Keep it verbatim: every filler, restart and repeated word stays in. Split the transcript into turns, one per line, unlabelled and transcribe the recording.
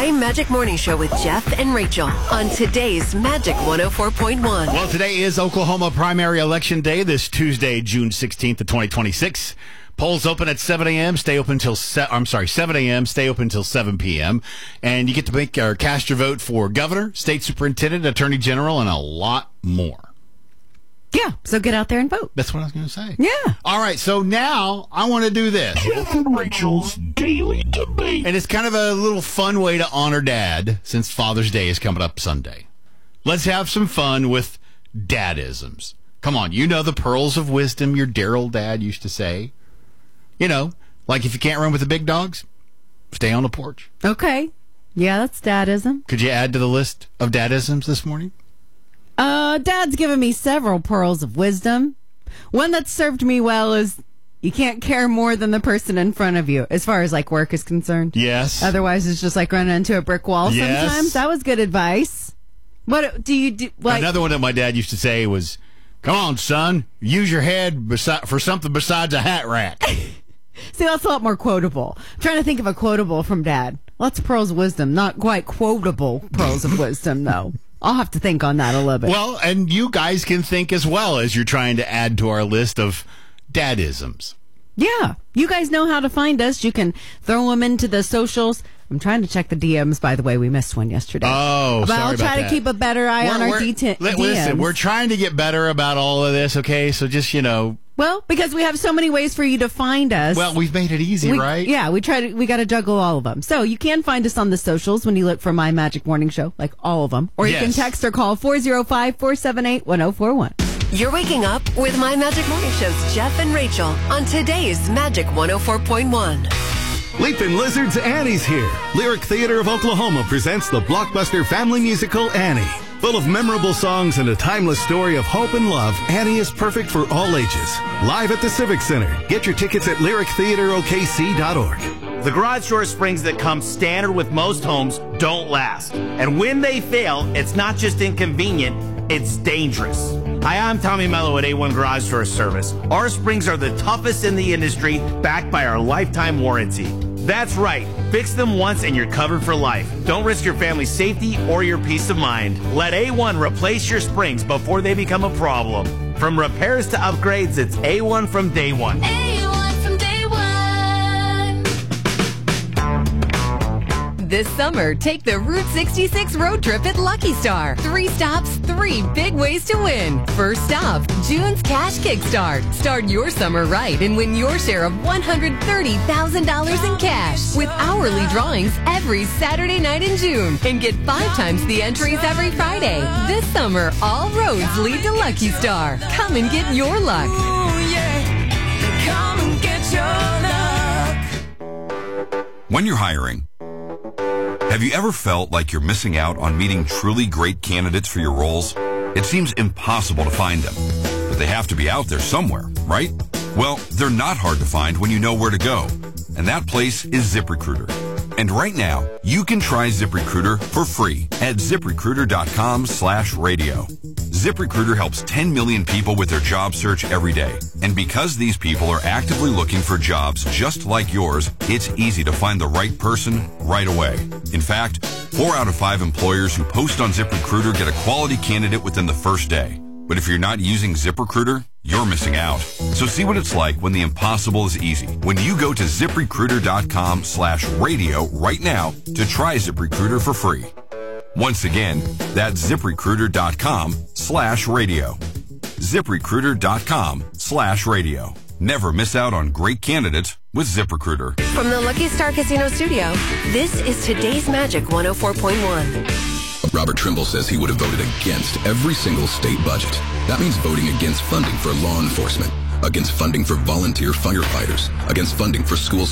My Magic Morning Show with Jeff and Rachel on today's Magic one oh four point one.
Well, today is Oklahoma primary election day, this Tuesday, June sixteenth of twenty twenty-six. Polls open at seven a.m., stay open until, se- I'm sorry, seven a.m., stay open until seven p.m. And you get to make or cast your vote for governor, state superintendent, attorney general, and a lot more.
Yeah, so get out there and vote.
That's what I was going to say.
Yeah.
All right, so now I want to do this.
Jeff and Rachel's Daily Debate.
And it's kind of a little fun way to honor Dad since Father's Day is coming up Sunday. Let's have some fun with dadisms. Come on, you know the pearls of wisdom your dear old dad used to say. You know, like if you can't run with the big dogs, stay on the porch.
Okay. Yeah, that's dadism.
Could you add to the list of dadisms this morning?
Uh, Dad's given me several pearls of wisdom. One that served me well is you can't care more than the person in front of you, as far as like work is concerned.
Yes.
Otherwise, it's just like running into a brick wall
Yes.
sometimes. That was good advice. What do you do? Like,
Another one that my dad used to say was, "Come on, son, use your head besi- for something besides a hat rack."
See, that's a lot more quotable. I'm trying to think of a quotable from Dad. Lots of pearls of wisdom. Not quite quotable pearls of wisdom, though. I'll have to think on that a little bit.
Well, and you guys can think as well as you're trying to add to our list of dadisms.
Yeah. You guys know how to find us. You can throw them into the socials. I'm trying to check the D Ms, by the way. We missed one yesterday.
Oh,
but
sorry
I'll
about
try
that.
to keep a better eye
We're-
on our
we're-
D T-
li-
D Ms.
Listen, we're trying to get better about all of this, okay? So just, you know.
Well, because we have so many ways for you to find us.
Well, we've made it easy,
we,
right?
Yeah, we try to. We got to juggle all of them. So you can find us on the socials when you look for My Magic Morning Show, like all of them. Or you
Yes.
can text or call four oh five, four seven eight, one oh four one.
You're waking up with My Magic Morning Show's Jeff and Rachel on today's Magic one oh four point one.
Leapin' Lizards Annie's here. Lyric Theater of Oklahoma presents the blockbuster family musical Annie. Full of memorable songs and a timeless story of hope and love, Annie is perfect for all ages. Live at the Civic Center. Get your tickets at lyric theater o k c dot org.
The garage door springs that come standard with most homes don't last. And when they fail, it's not just inconvenient, it's dangerous. Hi, I'm Tommy Mello at A one Garage Door Service. Our springs are the toughest in the industry, backed by our lifetime warranty. That's right. Fix them once and you're covered for life. Don't risk your family's safety or your peace of mind. Let A one replace your springs before they become a problem. From repairs to upgrades, it's A one from day one.
A one from day one.
This summer, take the Route sixty-six road trip at Lucky Star. Three stops, three big ways to win. First stop, June's Cash Kickstart. Start your summer right and win your share of one hundred thirty thousand dollars in cash with hourly drawings every Saturday night in June. And get five times the entries every Friday. This summer, all roads lead to Lucky Star. Come and get your luck.
Come and get your luck.
When you're hiring, have you ever felt like you're missing out on meeting truly great candidates for your roles? It seems impossible to find them, but they have to be out there somewhere, right? Well, they're not hard to find when you know where to go, and that place is ZipRecruiter. And right now, you can try ZipRecruiter for free at ZipRecruiter.com slash radio. ZipRecruiter helps ten million people with their job search every day. And because these people are actively looking for jobs just like yours, it's easy to find the right person right away. In fact, four out of five employers who post on ZipRecruiter get a quality candidate within the first day. But if you're not using ZipRecruiter, you're missing out. So see what it's like when the impossible is easy. When you go to ZipRecruiter.com slash radio right now to try ZipRecruiter for free. Once again, that's ZipRecruiter.com slash radio. ZipRecruiter.com slash radio. Never miss out on great candidates with ZipRecruiter.
From the Lucky Star Casino Studio, this is today's Magic one oh four point one.
Robert Trimble says he would have voted against every single state budget. That means voting against funding for law enforcement, against funding for volunteer firefighters, against funding for schools